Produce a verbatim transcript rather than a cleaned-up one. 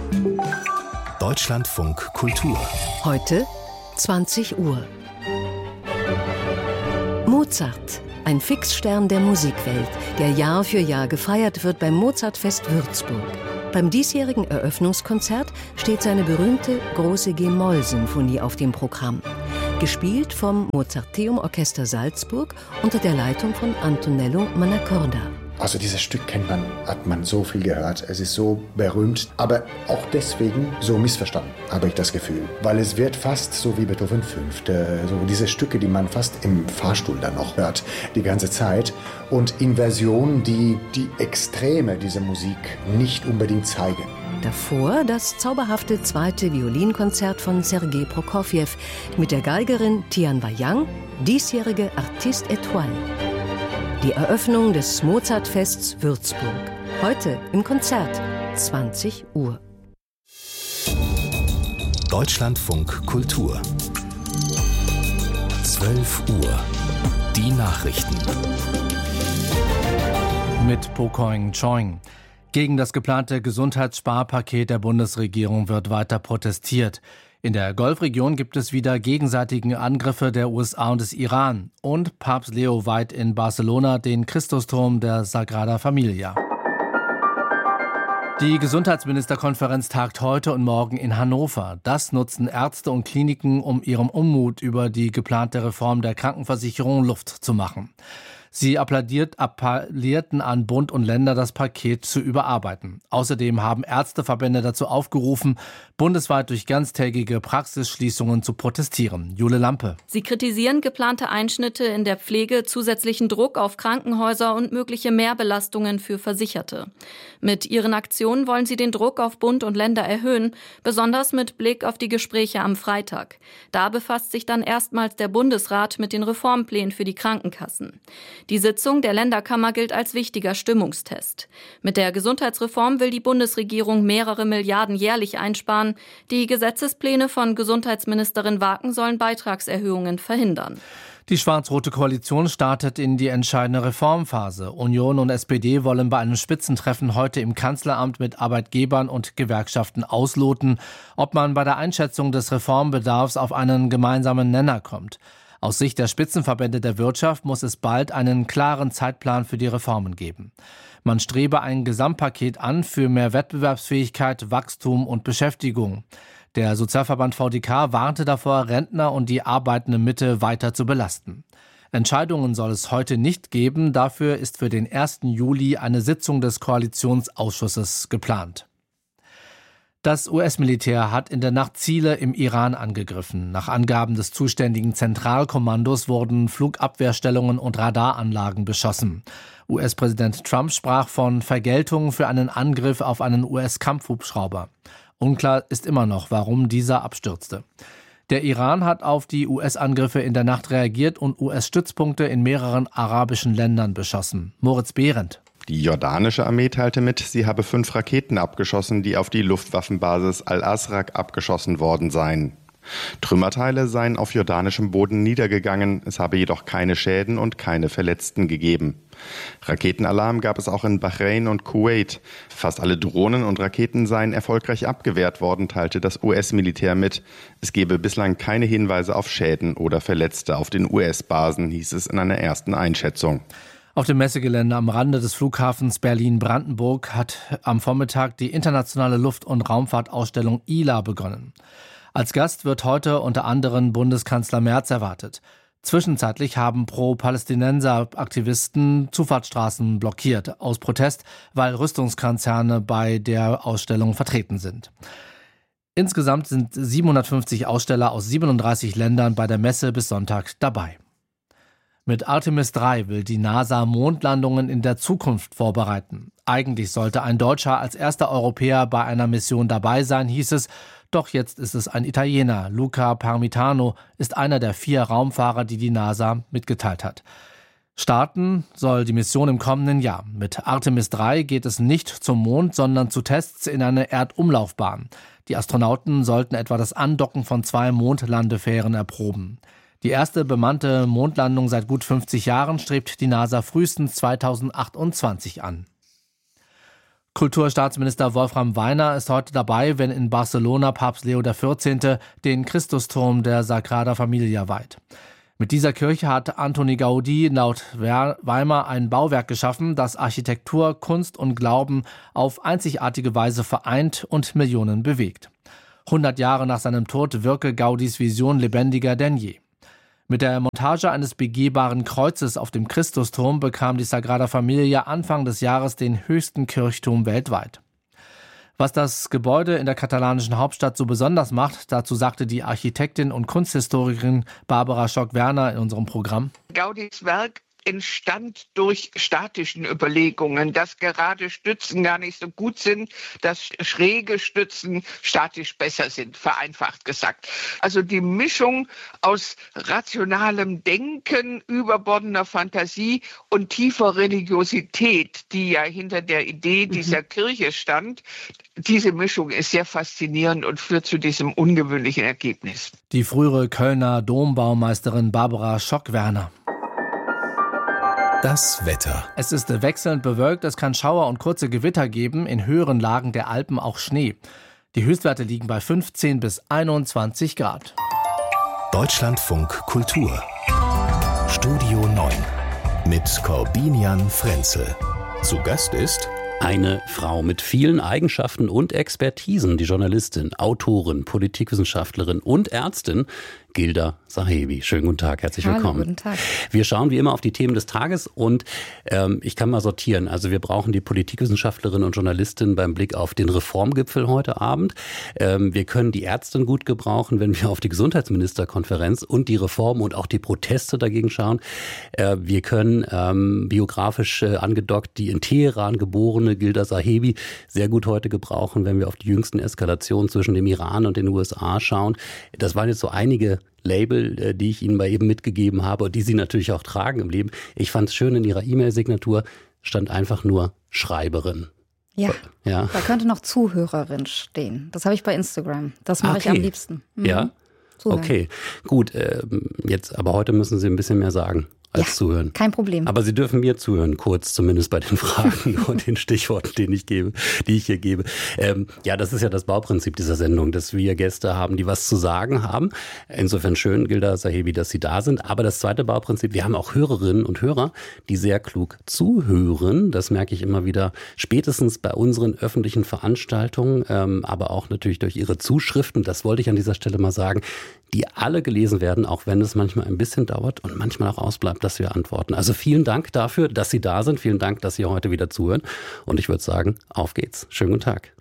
Deutschlandfunk Kultur. Heute zwanzig Uhr. Mozart, ein Fixstern der Musikwelt, der Jahr für Jahr gefeiert wird beim Mozartfest Würzburg. Beim diesjährigen Eröffnungskonzert steht seine berühmte große G-Moll-Sinfonie auf dem Programm. Gespielt vom Mozarteum Orchester Salzburg unter der Leitung von Antonello Mannacorda. Also dieses Stück kennt man, hat man so viel gehört. Es ist so berühmt, aber auch deswegen so missverstanden, habe ich das Gefühl. Weil es wird fast so wie Beethoven fünf. So diese Stücke, die man fast im Fahrstuhl dann noch hört, die ganze Zeit. Und in Versionen, die die Extreme dieser Musik nicht unbedingt zeigen. Davor das zauberhafte zweite Violinkonzert von Sergei Prokofjew mit der Geigerin Tian Wang, diesjährige Artiste Étoile. Die Eröffnung des Mozartfests Würzburg. Heute im Konzert, zwanzig Uhr. Deutschlandfunk Kultur. zwölf Uhr. Die Nachrichten. Mit Pokoing Choing. Gegen das geplante Gesundheitssparpaket der Bundesregierung wird weiter protestiert. In der Golfregion gibt es wieder gegenseitige Angriffe der U S A und des Iran. Und Papst Leo weiht in Barcelona den Christusturm der Sagrada Familia. Die Gesundheitsministerkonferenz tagt heute und morgen in Hannover. Das nutzen Ärzte und Kliniken, um ihrem Unmut über die geplante Reform der Krankenversicherung Luft zu machen. Sie applaudiert, appellierten an Bund und Länder, das Paket zu überarbeiten. Außerdem haben Ärzteverbände dazu aufgerufen, bundesweit durch ganztägige Praxisschließungen zu protestieren. Jule Lampe. Sie kritisieren geplante Einschnitte in der Pflege, zusätzlichen Druck auf Krankenhäuser und mögliche Mehrbelastungen für Versicherte. Mit ihren Aktionen wollen sie den Druck auf Bund und Länder erhöhen, besonders mit Blick auf die Gespräche am Freitag. Da befasst sich dann erstmals der Bundesrat mit den Reformplänen für die Krankenkassen. Die Sitzung der Länderkammer gilt als wichtiger Stimmungstest. Mit der Gesundheitsreform will die Bundesregierung mehrere Milliarden jährlich einsparen. Die Gesetzespläne von Gesundheitsministerin Waken sollen Beitragserhöhungen verhindern. Die schwarz-rote Koalition startet in die entscheidende Reformphase. Union und S P D wollen bei einem Spitzentreffen heute im Kanzleramt mit Arbeitgebern und Gewerkschaften ausloten, ob man bei der Einschätzung des Reformbedarfs auf einen gemeinsamen Nenner kommt. Aus Sicht der Spitzenverbände der Wirtschaft muss es bald einen klaren Zeitplan für die Reformen geben. Man strebe ein Gesamtpaket an für mehr Wettbewerbsfähigkeit, Wachstum und Beschäftigung. Der Sozialverband V D K warnte davor, Rentner und die arbeitende Mitte weiter zu belasten. Entscheidungen soll es heute nicht geben. Dafür ist für den ersten Juli eine Sitzung des Koalitionsausschusses geplant. Das U S-Militär hat in der Nacht Ziele im Iran angegriffen. Nach Angaben des zuständigen Zentralkommandos wurden Flugabwehrstellungen und Radaranlagen beschossen. U S-Präsident Trump sprach von Vergeltung für einen Angriff auf einen U S-Kampfhubschrauber. Unklar ist immer noch, warum dieser abstürzte. Der Iran hat auf die U S-Angriffe in der Nacht reagiert und U S-Stützpunkte in mehreren arabischen Ländern beschossen. Moritz Behrendt. Die jordanische Armee teilte mit, sie habe fünf Raketen abgeschossen, die auf die Luftwaffenbasis Al-Asraq abgeschossen worden seien. Trümmerteile seien auf jordanischem Boden niedergegangen, es habe jedoch keine Schäden und keine Verletzten gegeben. Raketenalarm gab es auch in Bahrain und Kuwait. Fast alle Drohnen und Raketen seien erfolgreich abgewehrt worden, teilte das U S-Militär mit. Es gebe bislang keine Hinweise auf Schäden oder Verletzte auf den U S-Basen, hieß es in einer ersten Einschätzung. Auf dem Messegelände am Rande des Flughafens Berlin-Brandenburg hat am Vormittag die internationale Luft- und Raumfahrtausstellung I L A begonnen. Als Gast wird heute unter anderem Bundeskanzler Merz erwartet. Zwischenzeitlich haben Pro-Palästinenser-Aktivisten Zufahrtsstraßen blockiert, aus Protest, weil Rüstungskonzerne bei der Ausstellung vertreten sind. Insgesamt sind siebenhundertfünfzig Aussteller aus siebenunddreißig Ländern bei der Messe bis Sonntag dabei. Mit Artemis drei will die NASA Mondlandungen in der Zukunft vorbereiten. Eigentlich sollte ein Deutscher als erster Europäer bei einer Mission dabei sein, hieß es. Doch jetzt ist es ein Italiener. Luca Parmitano ist einer der vier Raumfahrer, die die NASA mitgeteilt hat. Starten soll die Mission im kommenden Jahr. Mit Artemis drei geht es nicht zum Mond, sondern zu Tests in eine Erdumlaufbahn. Die Astronauten sollten etwa das Andocken von zwei Mondlandefähren erproben. Die erste bemannte Mondlandung seit gut fünfzig Jahren strebt die NASA frühestens zweitausendachtundzwanzig an. Kulturstaatsminister Wolfram Weiner ist heute dabei, wenn in Barcelona Papst Leo der vierzehnte den Christusturm der Sagrada Familia weiht. Mit dieser Kirche hat Antoni Gaudí laut Weimar ein Bauwerk geschaffen, das Architektur, Kunst und Glauben auf einzigartige Weise vereint und Millionen bewegt. hundert Jahre nach seinem Tod wirke Gaudís Vision lebendiger denn je. Mit der Montage eines begehbaren Kreuzes auf dem Christusturm bekam die Sagrada Familia Anfang des Jahres den höchsten Kirchturm weltweit. Was das Gebäude in der katalanischen Hauptstadt so besonders macht, dazu sagte die Architektin und Kunsthistorikerin Barbara Schock-Werner in unserem Programm. Gaudís Werk entstand durch statischen Überlegungen, dass gerade Stützen gar nicht so gut sind, dass schräge Stützen statisch besser sind, vereinfacht gesagt. Also die Mischung aus rationalem Denken, überbordener Fantasie und tiefer Religiosität, die ja hinter der Idee dieser mhm. Kirche stand, diese Mischung ist sehr faszinierend und führt zu diesem ungewöhnlichen Ergebnis. Die frühere Kölner Dombaumeisterin Barbara Schock-Werner. Das Wetter. Es ist wechselnd bewölkt, es kann Schauer und kurze Gewitter geben, in höheren Lagen der Alpen auch Schnee. Die Höchstwerte liegen bei fünfzehn bis einundzwanzig Grad. Deutschlandfunk Kultur. Studio neun mit Corbinian Frenzel. Zu Gast ist eine Frau mit vielen Eigenschaften und Expertisen, die Journalistin, Autorin, Politikwissenschaftlerin und Ärztin Gilda Sahebi. Schönen guten Tag, herzlich Hallo, willkommen. Guten Tag. Wir schauen wie immer auf die Themen des Tages und ähm, ich kann mal sortieren. Also wir brauchen die Politikwissenschaftlerin und Journalistin beim Blick auf den Reformgipfel heute Abend. Ähm, wir können die Ärztin gut gebrauchen, wenn wir auf die Gesundheitsministerkonferenz und die Reformen und auch die Proteste dagegen schauen. Äh, wir können ähm, biografisch äh, angedockt die in Teheran geborene Gilda Sahebi sehr gut heute gebrauchen, wenn wir auf die jüngsten Eskalationen zwischen dem Iran und den U S A schauen. Das waren jetzt so einige Label, die ich Ihnen mal eben mitgegeben habe und die Sie natürlich auch tragen im Leben. Ich fand es schön, in Ihrer E-Mail-Signatur stand einfach nur Schreiberin. Ja, ja, da könnte noch Zuhörerin stehen. Das habe ich bei Instagram. Das mache okay. ich am liebsten. Mhm. Ja, Zuhören. Okay, gut. Äh, jetzt, aber heute müssen Sie ein bisschen mehr sagen als ja, zuhören. Kein Problem. Aber Sie dürfen mir zuhören, kurz zumindest bei den Fragen und den Stichworten, die ich gebe, die ich hier gebe. Ähm, ja, das ist ja das Bauprinzip dieser Sendung, dass wir Gäste haben, die was zu sagen haben. Insofern schön, Gilda Sahebi, dass Sie da sind. Aber das zweite Bauprinzip, wir haben auch Hörerinnen und Hörer, die sehr klug zuhören. Das merke ich immer wieder, spätestens bei unseren öffentlichen Veranstaltungen, ähm, aber auch natürlich durch Ihre Zuschriften. Das wollte ich an dieser Stelle mal sagen, die alle gelesen werden, auch wenn es manchmal ein bisschen dauert und manchmal auch ausbleibt, dass wir antworten. Also vielen Dank dafür, dass Sie da sind. Vielen Dank, dass Sie heute wieder zuhören. Und ich würde sagen, auf geht's. Schönen guten Tag.